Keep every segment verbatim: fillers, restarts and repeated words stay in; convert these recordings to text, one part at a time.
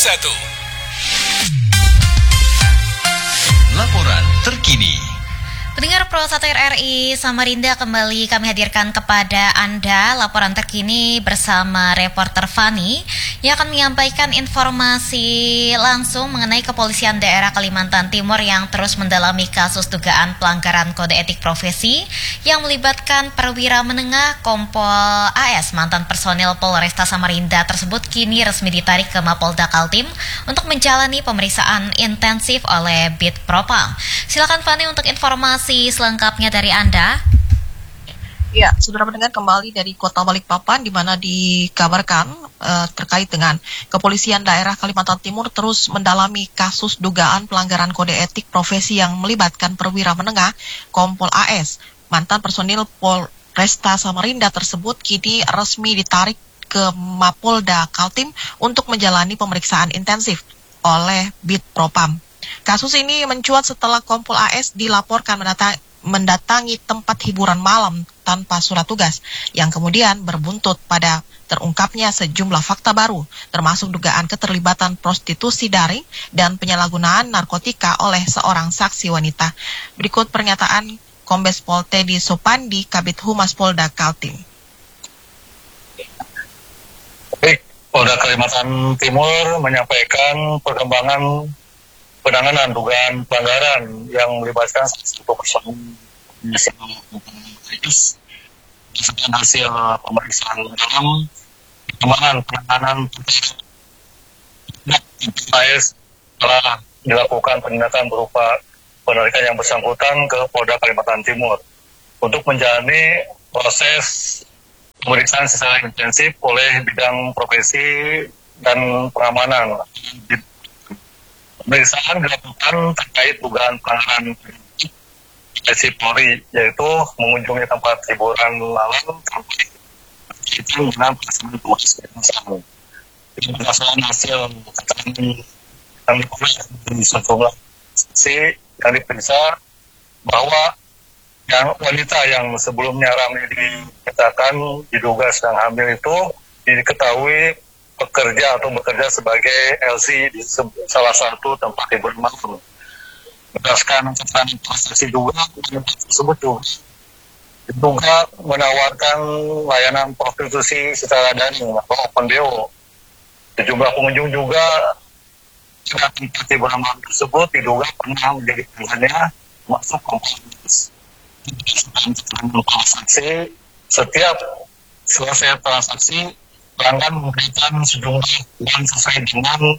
satu. Laporan terkini. Pendengar Pro satu R R I Samarinda, kembali kami hadirkan kepada Anda laporan terkini bersama reporter Fani yang akan menyampaikan informasi langsung mengenai kepolisian daerah Kalimantan Timur yang terus mendalami kasus dugaan pelanggaran kode etik profesi yang melibatkan perwira menengah Kompol A S. Mantan personil Polresta Samarinda tersebut kini resmi ditarik ke Mapolda Kaltim untuk menjalani pemeriksaan intensif oleh Bid Propam. Silakan Fani untuk informasi selengkapnya dari Anda. Ya, saudara mendengar kembali dari Kota Balikpapan, di mana dikabarkan uh, terkait dengan kepolisian daerah Kalimantan Timur terus mendalami kasus dugaan pelanggaran kode etik profesi yang melibatkan perwira menengah Kompol A S. Mantan personil Polresta Samarinda tersebut kini resmi ditarik ke Mapolda Kaltim untuk menjalani pemeriksaan intensif oleh Bid Propam. Kasus ini mencuat setelah Kompol A S dilaporkan mendatangi, mendatangi tempat hiburan malam tanpa surat tugas, yang kemudian berbuntut pada terungkapnya sejumlah fakta baru, termasuk dugaan keterlibatan prostitusi daring dan penyalahgunaan narkotika oleh seorang saksi wanita. Berikut pernyataan Kombes Pol Teddy Sopandi, Kabid Humas Polda Kaltim. Baik, Polda Kalimantan Timur menyampaikan perkembangan penanganan dugaan pelanggaran yang melibatkan satu personil berdasarkan hasil pemeriksaan dalam perkembangan penanganan A S telah dilakukan penindakan berupa penarikan yang bersangkutan ke Polda Kalimantan Timur untuk menjalani proses pemeriksaan secara intensif oleh bidang profesi dan pengamanan. Pemeriksaan dilakukan terkait dugaan pelanggaran profesi Polri, yaitu mengunjungi tempat hiburan malam sampai berkaitan dengan pelaksanaan pemeriksaan. Berdasarkan hasil keterangan yang diperoleh dari sejumlah saksi yang diperiksa bahwa yang wanita yang sebelumnya ramai dikatakan diduga sedang hamil itu diketahui bekerja atau bekerja sebagai L C di salah satu tempat hiburan malam. Berdasarkan keterangan transaksi juga, tempat tersebut juga diduga menawarkan layanan prostitusi secara daring atau open B O. Sejumlah pengunjung juga di tempat hiburan malam tersebut diduga pernah menjadi pelanggannya masuk komponis. Berdasarkan keterangan transaksi, setiap selesai transaksi pelanggan memberikan sejumlah uang sesuai dengan.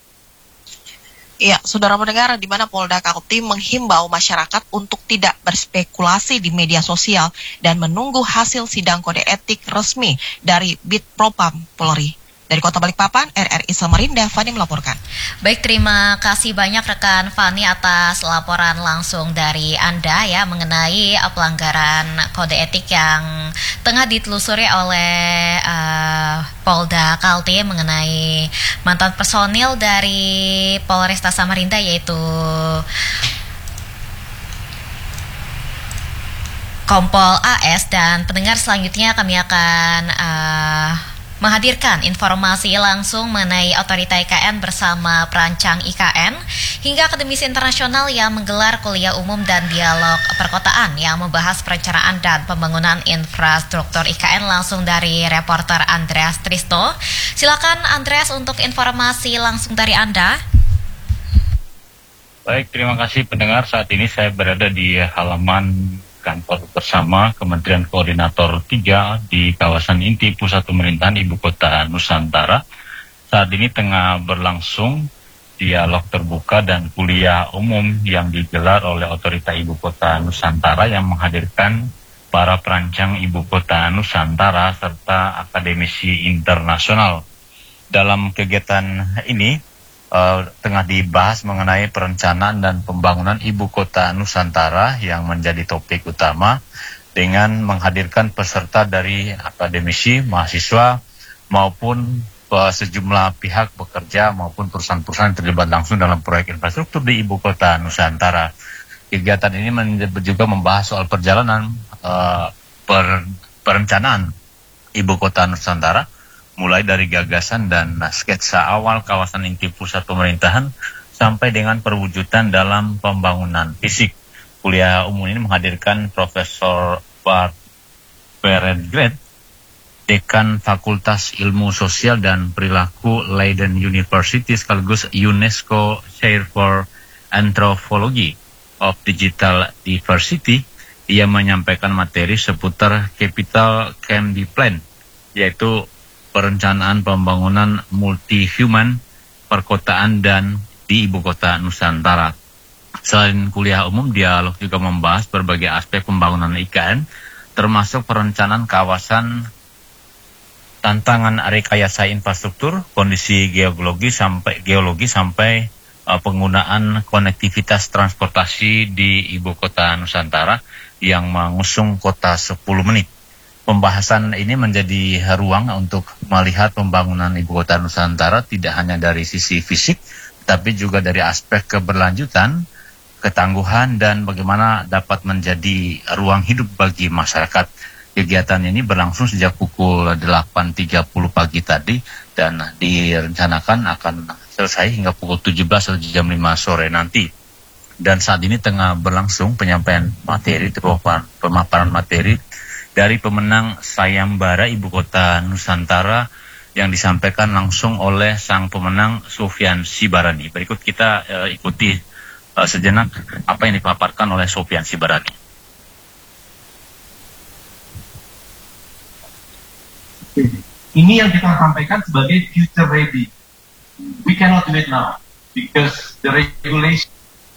Ya, saudara mendengar, di mana Polda Kaltim menghimbau masyarakat untuk tidak berspekulasi di media sosial dan menunggu hasil sidang kode etik resmi dari Bid Propam Polri. Dari Kota Balikpapan, R R I Samarinda, Fani melaporkan. Baik, terima kasih banyak rekan Fani atas laporan langsung dari Anda ya mengenai pelanggaran kode etik yang tengah ditelusuri oleh uh, Polda Kaltim mengenai mantan personil dari Polresta Samarinda, yaitu Kompol A S. Dan pendengar, selanjutnya kami akan uh, menghadirkan informasi langsung mengenai Otorita I K N bersama perancang I K N hingga akademisi internasional yang menggelar kuliah umum dan dialog perkotaan yang membahas perencanaan dan pembangunan infrastruktur I K N, langsung dari reporter Andreas Tristo. Silakan Andreas untuk informasi langsung dari Anda. Baik, terima kasih pendengar. Saat ini saya berada di halaman kantor bersama Kementerian Koordinator tiga di kawasan inti pusat pemerintahan Ibu Kota Nusantara. Saat ini tengah berlangsung dialog terbuka dan kuliah umum yang digelar oleh Otorita Ibu Kota Nusantara yang menghadirkan para perancang Ibu Kota Nusantara serta akademisi internasional. Dalam kegiatan ini Uh, tengah dibahas mengenai perencanaan dan pembangunan Ibu Kota Nusantara yang menjadi topik utama, dengan menghadirkan peserta dari akademisi, mahasiswa maupun uh, sejumlah pihak bekerja maupun perusahaan-perusahaan yang terlibat langsung dalam proyek infrastruktur di Ibu Kota Nusantara. Kegiatan ini men- juga membahas soal perjalanan uh, per- perencanaan Ibu Kota Nusantara mulai dari gagasan dan sketsa awal kawasan inti pusat pemerintahan sampai dengan perwujudan dalam pembangunan fisik. Kuliah umum ini menghadirkan Profesor Bart Berendgren, Dekan Fakultas Ilmu Sosial dan Perilaku Leiden University sekaligus UNESCO Chair for Anthropology of Digital Diversity. Ia menyampaikan materi seputar Capital Can Be Planned, yaitu perencanaan pembangunan multi-human perkotaan dan di ibu kota Nusantara. Selain kuliah umum, dialog juga membahas berbagai aspek pembangunan I K N, termasuk perencanaan kawasan, tantangan rekayasa infrastruktur, kondisi geologi sampai geologi sampai uh, penggunaan konektivitas transportasi di ibu kota Nusantara yang mengusung kota sepuluh menit. Pembahasan ini menjadi ruang untuk melihat pembangunan ibu kota Nusantara tidak hanya dari sisi fisik, tapi juga dari aspek keberlanjutan, ketangguhan, dan bagaimana dapat menjadi ruang hidup bagi masyarakat. Kegiatan ini berlangsung sejak pukul delapan tiga puluh pagi tadi dan direncanakan akan selesai hingga pukul tujuh belas atau jam lima sore nanti. Dan saat ini tengah berlangsung penyampaian materi, pemaparan materi dari pemenang Sayembara Ibu Kota Nusantara yang disampaikan langsung oleh sang pemenang Sofyan Sibarani. Berikut kita uh, ikuti uh, sejenak apa yang dipaparkan oleh Sofyan Sibarani. Ini yang kita sampaikan sebagai future ready. We cannot do it now because the regulation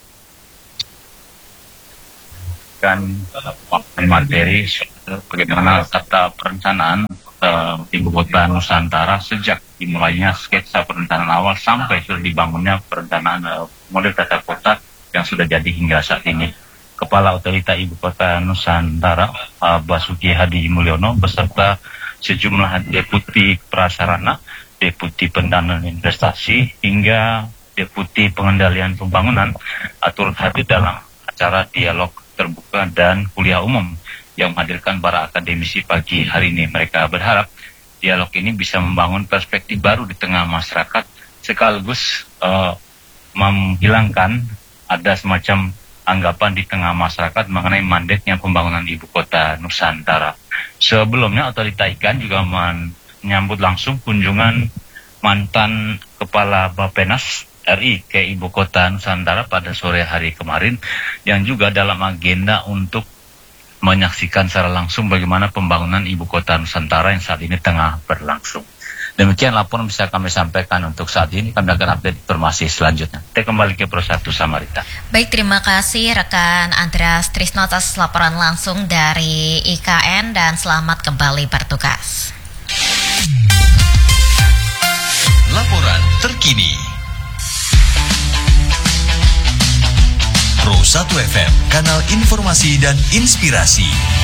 kan materi bagaimana tata perencanaan uh, ibu kota Nusantara sejak dimulainya sketsa perencanaan awal sampai sudah dibangunnya perencanaan uh, model tata kota yang sudah jadi hingga saat ini. Kepala Otorita Ibu Kota Nusantara uh, Basuki Hadi Mulyono beserta sejumlah deputi prasarana, deputi pendanaan investasi hingga deputi pengendalian pembangunan turut hadir dalam acara dialog terbuka dan kuliah umum yang menghadirkan para akademisi pagi hari ini. Mereka berharap dialog ini bisa membangun perspektif baru di tengah masyarakat sekaligus uh, menghilangkan ada semacam anggapan di tengah masyarakat mengenai mandatnya pembangunan ibu kota Nusantara. Sebelumnya Otorita I K N juga menyambut langsung kunjungan mantan Kepala Bappenas R I ke ibu kota Nusantara pada sore hari kemarin yang juga dalam agenda untuk menyaksikan secara langsung bagaimana pembangunan ibu kota Nusantara yang saat ini tengah berlangsung. Demikian laporan bisa kami sampaikan untuk saat ini. Kami akan update informasi selanjutnya. Kita kembali ke Pro satu Samarinda. Baik, terima kasih rekan Andreas Trisno atas laporan langsung dari I K N dan selamat kembali bertugas. Laporan terkini. Pro satu F M, kanal informasi dan inspirasi.